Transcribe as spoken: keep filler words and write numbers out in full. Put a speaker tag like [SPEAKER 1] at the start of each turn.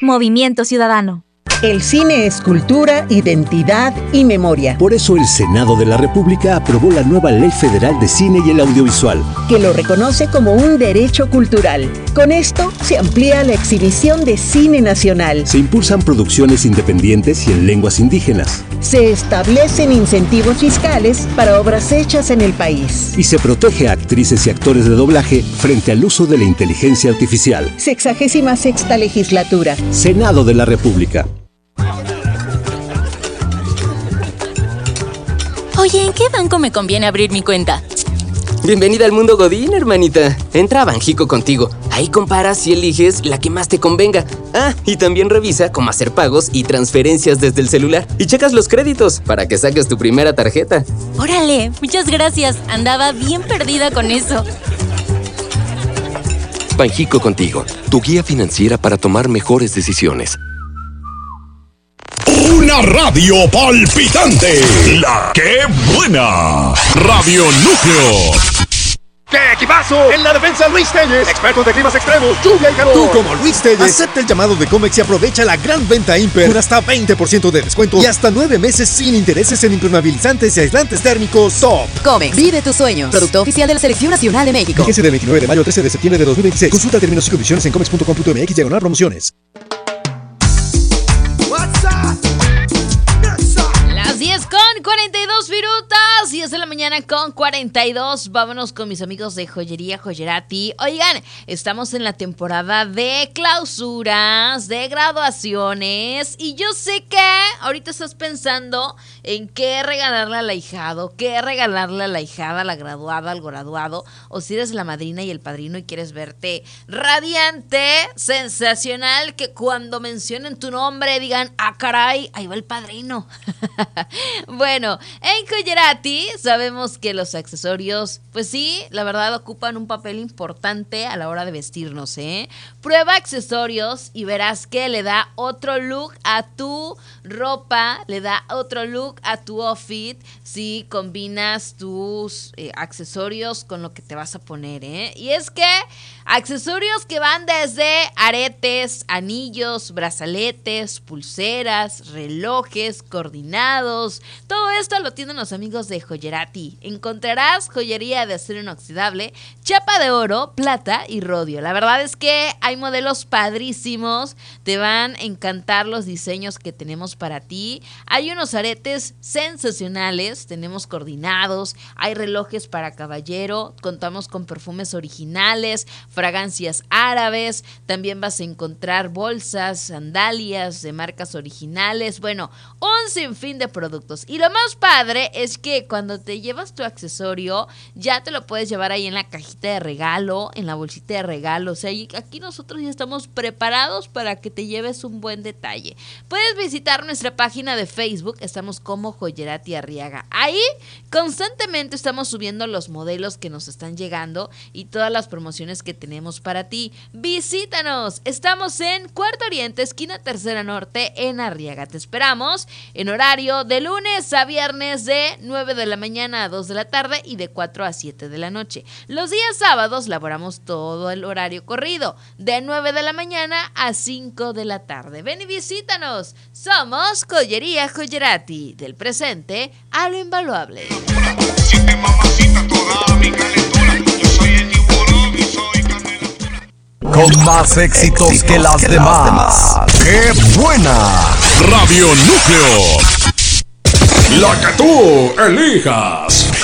[SPEAKER 1] Movimiento Ciudadano.
[SPEAKER 2] El cine es cultura, identidad y memoria.
[SPEAKER 3] Por eso el Senado de la República aprobó la nueva Ley Federal de Cine y el Audiovisual,
[SPEAKER 2] que lo reconoce como un derecho cultural. Con esto se amplía la exhibición de cine nacional.
[SPEAKER 3] Se impulsan producciones independientes y en lenguas indígenas.
[SPEAKER 2] Se establecen incentivos fiscales para obras hechas en el país.
[SPEAKER 3] Y se protege a actrices y actores de doblaje frente al uso de la inteligencia artificial.
[SPEAKER 2] Sexagésima sexta legislatura.
[SPEAKER 3] Senado de la República.
[SPEAKER 4] Oye, ¿en qué banco me conviene abrir mi cuenta?
[SPEAKER 5] Bienvenida al mundo Godín, hermanita. Entra a Banjico contigo. Ahí comparas y eliges la que más te convenga. Ah, y también revisa cómo hacer pagos y transferencias desde el celular. Y checas los créditos para que saques tu primera tarjeta.
[SPEAKER 4] ¡Órale! Muchas gracias. Andaba bien perdida con eso.
[SPEAKER 6] Banjico contigo, tu guía financiera para tomar mejores decisiones.
[SPEAKER 7] Una radio palpitante. La que buena. Radio Núcleo.
[SPEAKER 8] ¡Qué equipazo! En la defensa, Luis Telles, expertos de climas extremos, lluvia y calor.
[SPEAKER 9] Tú, como Luis Telles, acepta el llamado de Comex y aprovecha la gran venta Imper con hasta veinte por ciento de descuento y hasta nueve meses sin intereses en impermeabilizantes y aislantes térmicos Top.
[SPEAKER 10] Comex, vive tus sueños. Producto oficial de la Selección Nacional de México.
[SPEAKER 9] Vigencia del veintinueve de mayo al trece de septiembre de dos mil veintiséis. Consulta términos y condiciones en comex punto com punto mx diagonal promociones.
[SPEAKER 11] diez con cuarenta y dos minutos, diez de la mañana con cuarenta y dos. Vámonos con mis amigos de Joyería Joyerati. Oigan, estamos en la temporada de clausuras, de graduaciones, y yo sé que ahorita estás pensando en qué regalarle al ahijado, qué regalarle a la ahijada, a la graduada, al graduado, o si eres la madrina y el padrino y quieres verte radiante, sensacional, que cuando mencionen tu nombre digan, ah caray, ahí va el padrino. Bueno, en Joyerati sabemos que los accesorios, pues sí, la verdad ocupan un papel importante a la hora de vestirnos, ¿eh? Prueba accesorios y verás que le da otro look a tu ropa, le da otro look a tu outfit si combinas tus eh, accesorios con lo que te vas a poner, ¿eh? Y es que accesorios que van desde aretes, anillos, brazaletes, pulseras, relojes, coordinados. Todo esto lo tienen los amigos de Joyerati. Encontrarás joyería de acero inoxidable, chapa de oro, plata y rodio. La verdad es que hay modelos padrísimos. Te van a encantar los diseños que tenemos para ti. Hay unos aretes sensacionales. Tenemos coordinados. Hay relojes para caballero. Contamos con perfumes originales, fragancias árabes. También vas a encontrar bolsas, sandalias de marcas originales. Bueno, un sinfín de productos. Y lo más padre es que cuando te llevas tu accesorio, ya te lo puedes llevar ahí en la cajita de regalo, en la bolsita de regalo. O sea, aquí nosotros ya estamos preparados para que te lleves un buen detalle. Puedes visitar nuestra página de Facebook. Estamos como Joyerati Arriaga. Ahí constantemente estamos subiendo los modelos que nos están llegando y todas las promociones que tenemos para ti. Visítanos. Estamos en Cuarto Oriente, esquina Tercera Norte, en Arriaga. Te esperamos en horario de lunes a viernes de nueve de la mañana a dos de la tarde y de cuatro a siete de la noche. Los días sábados laboramos todo el horario corrido, de nueve de la mañana a cinco de la tarde. Ven y visítanos. Somos Joyería Joyerati, del presente a lo invaluable.
[SPEAKER 12] Siente mamacita toda mi calentura. Yo soy el tiburón y soy canela.
[SPEAKER 7] Con más éxitos, éxitos que, las, que demás. las demás. ¡Qué buena! Radio Núcleo. La que tú elijas.